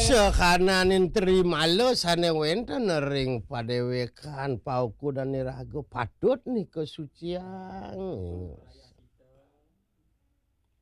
Sekananin terima lo sane wenten ring padewekan pauku dan nirago padut nih kesucian.